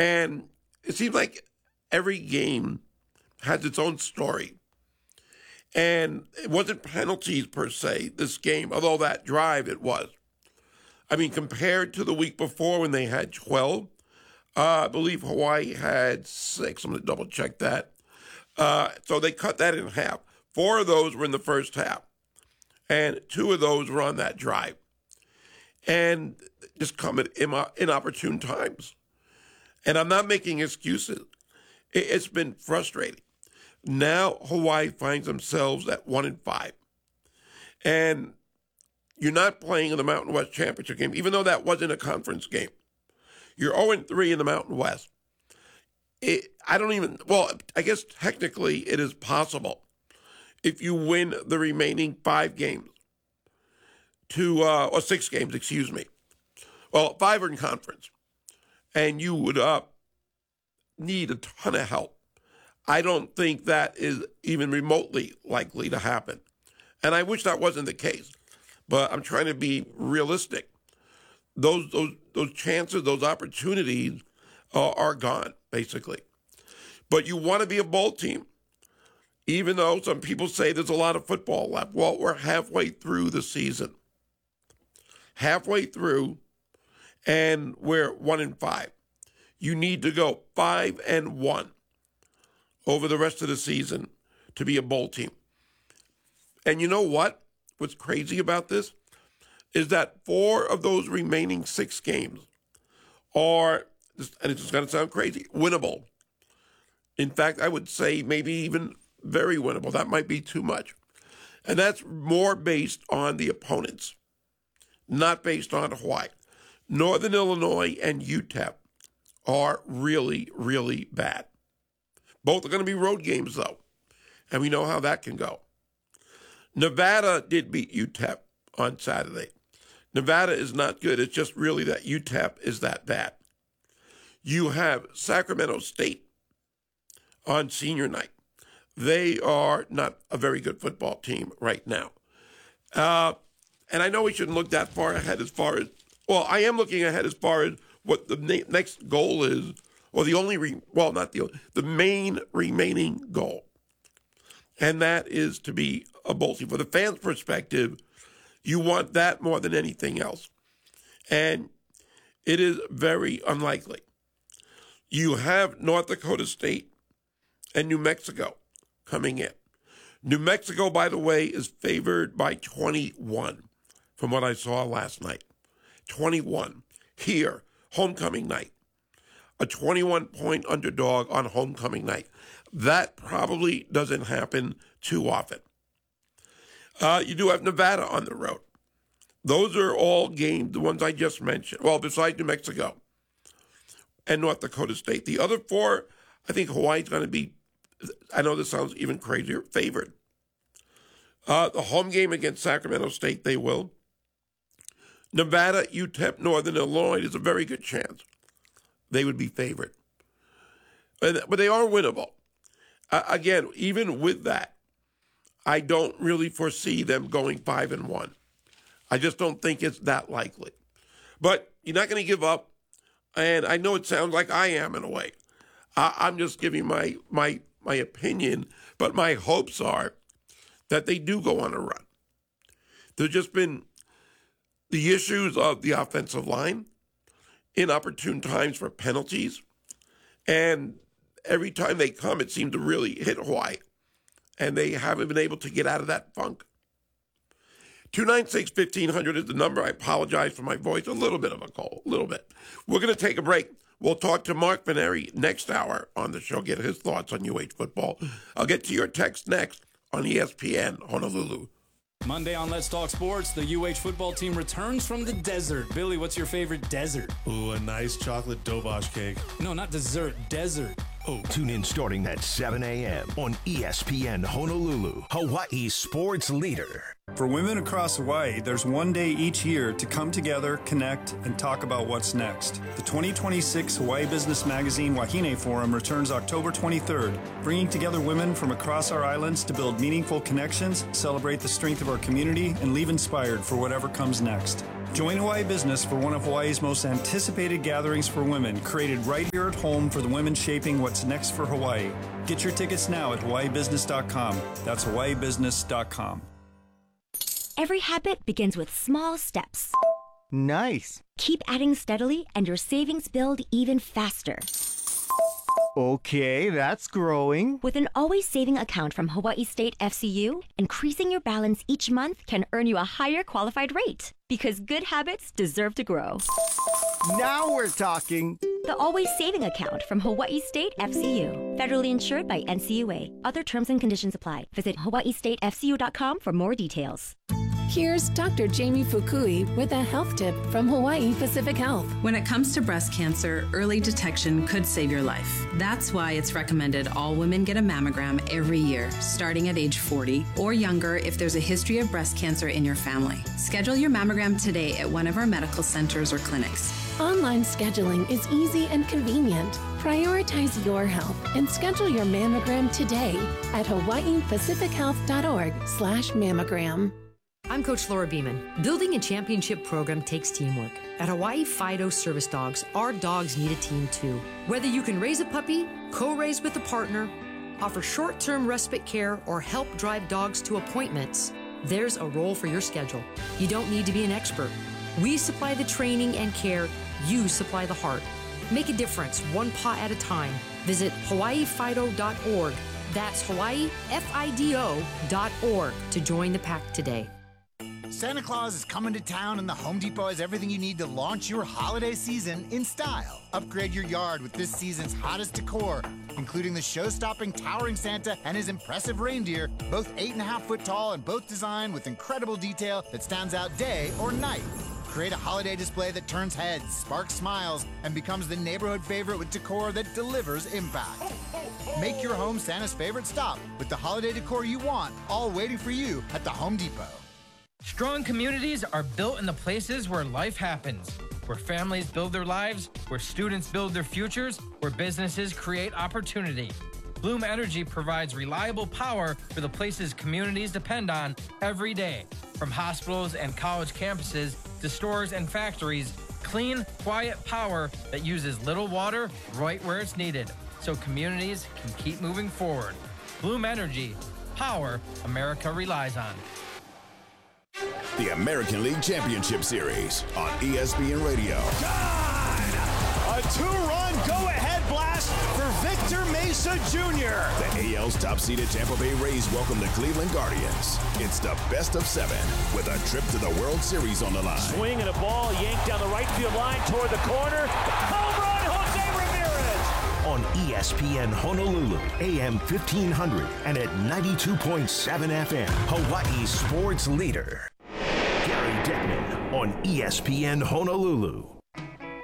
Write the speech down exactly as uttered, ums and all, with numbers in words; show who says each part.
Speaker 1: And it seems like every game has its own story. And it wasn't penalties per se, this game, although that drive it was. I mean, compared to the week before when they had twelve, uh, I believe Hawaii had six. I'm going to double check that. Uh, so they cut that in half. Four of those were in the first half, and two of those were on that drive. And just come at inopportune times. And I'm not making excuses. It's been frustrating. Now Hawaii finds themselves at one and five. And you're not playing in the Mountain West Championship game, even though that wasn't a conference game. You're oh and three in the Mountain West. It, I don't even, well, I guess technically it is possible if you win the remaining five games to, uh, or six games, excuse me. Well, five are in conference. And you would uh, need a ton of help. I don't think that is even remotely likely to happen. And I wish that wasn't the case. But I'm trying to be realistic. Those those those chances, those opportunities uh, are gone, basically. But you want to be a bowl team, even though some people say there's a lot of football left. Well, we're halfway through the season. Halfway through, and we're one and five. You need to go five and one over the rest of the season to be a bowl team. And you know what? What's crazy about this is that four of those remaining six games are, and it's going to sound crazy, winnable. In fact, I would say maybe even very winnable. That might be too much. And that's more based on the opponents, not based on Hawaii. Northern Illinois and U T E P are really, really bad. Both are going to be road games, though, and we know how that can go. Nevada did beat U T E P on Saturday. Nevada is not good. It's just really that U T E P is that bad. You have Sacramento State on senior night. They are not a very good football team right now. Uh, and I know we shouldn't look that far ahead as far as, well, I am looking ahead as far as what the na- next goal is, or the only, re- well, not the only, the main remaining goal. And that is to be a bowl team. From the fans' perspective, you want that more than anything else. And it is very unlikely. You have North Dakota State and New Mexico coming in. New Mexico, by the way, is favored by twenty-one from what I saw last night. twenty-one. Here, homecoming night. A twenty-one point underdog on homecoming night. That probably doesn't happen too often. Uh, you do have Nevada on the road. Those are all games, the ones I just mentioned. Well, besides New Mexico and North Dakota State. The other four, I think Hawaii's going to be, I know this sounds even crazier, favored. Uh, the home game against Sacramento State, they will. Nevada, U T E P, Northern Illinois, there's a very good chance they would be favored. And, but they are winnable. Uh, again, even with that, I don't really foresee them going five and one. I just don't think it's that likely. But you're not going to give up. And I know it sounds like I am in a way. I, I'm just giving my my my opinion, but my hopes are that they do go on a run. There's just been the issues of the offensive line, inopportune times for penalties, and every time they come, it seems to really hit Hawaii, and they haven't been able to get out of that funk. two nine six, fifteen hundred is the number. I apologize for my voice. A little bit of a cold, a little bit. We're going to take a break. We'll talk to Mark Veneri next hour on the show, get his thoughts on U H football. I'll get to your text next on E S P N Honolulu.
Speaker 2: Monday on Let's Talk Sports, the U H football team returns from the desert. Billy, what's your favorite desert?
Speaker 3: Ooh, a nice chocolate dobosh cake.
Speaker 2: No, not dessert, desert.
Speaker 3: Oh.
Speaker 4: Tune in starting at seven a.m. on E S P N Honolulu, Hawaii's sports leader.
Speaker 5: For women across Hawaii, there's one day each year to come together, connect, and talk about what's next. The twenty twenty-six Hawaii Business Magazine Wahine Forum returns October twenty-third, bringing together women from across our islands to build meaningful connections, celebrate the strength of our community, and leave inspired for whatever comes next. Join Hawaii Business for one of Hawaii's most anticipated gatherings for women, created right here at home for the women shaping what's next for Hawaii. Get your tickets now at hawaii business dot com. That's hawaii business dot com.
Speaker 6: Every habit begins with small steps.
Speaker 7: Nice.
Speaker 6: Keep adding steadily and your savings build even faster.
Speaker 7: Okay, that's growing.
Speaker 6: With an always saving account from Hawaii State F C U, increasing your balance each month can earn you a higher qualified rate. Because good habits deserve to grow.
Speaker 7: Now we're talking.
Speaker 6: The Always Saving Account from Hawaii State F C U. Federally insured by N C U A. Other terms and conditions apply. Visit hawaii state f c u dot com for more details.
Speaker 8: Here's Doctor Jamie Fukui with a health tip from Hawaii Pacific Health.
Speaker 9: When it comes to breast cancer, early detection could save your life. That's why it's recommended all women get a mammogram every year, starting at age forty, or younger if there's a history of breast cancer in your family. Schedule your mammogram today at one of our medical centers or clinics.
Speaker 8: Online scheduling is easy and convenient. Prioritize your health and schedule your mammogram today at hawaii pacific health dot org slash mammogram.
Speaker 10: I'm Coach Laura Beeman. Building a championship program takes teamwork. At Hawaii Fido Service Dogs, our dogs need a team too. Whether you can raise a puppy, co-raise with a partner, offer short-term respite care, or help drive dogs to appointments, there's a role for your schedule. You don't need to be an expert. We supply the training and care. You supply the heart. Make a difference one paw at a time. Visit hawaii fido dot org. That's Hawaii F I D O dot org to join the pack today.
Speaker 11: Santa Claus is coming to town, and the Home Depot has everything you need to launch your holiday season in style. Upgrade your yard with this season's hottest decor, including the show-stopping towering Santa and his impressive reindeer, both eight and a half foot tall and both designed with incredible detail that stands out day or night. Create a holiday display that turns heads, sparks smiles, and becomes the neighborhood favorite with decor that delivers impact. Make your home Santa's favorite stop with the holiday decor you want, all waiting for you at the Home Depot.
Speaker 12: Strong communities are built in the places where life happens, where families build their lives, where students build their futures, where businesses create opportunity. Bloom Energy provides reliable power for the places communities depend on every day. From hospitals and college campuses to stores and factories, clean, quiet power that uses little water right where it's needed, so communities can keep moving forward. Bloom Energy, power America relies on.
Speaker 13: The American League Championship Series on E S P N Radio.
Speaker 4: God! A two-run go-ahead blast for Victor Mesa Junior
Speaker 13: The A L's top-seeded Tampa Bay Rays welcome the Cleveland Guardians. It's the best of seven with a trip to the World Series on the line.
Speaker 14: Swing and a ball yanked down the right field line toward the corner. Home run, Jose Ramirez!
Speaker 4: On E S P N Honolulu, A M fifteen hundred, and at ninety-two point seven F M, Hawaii sports leader. Gary Deckman on E S P N Honolulu.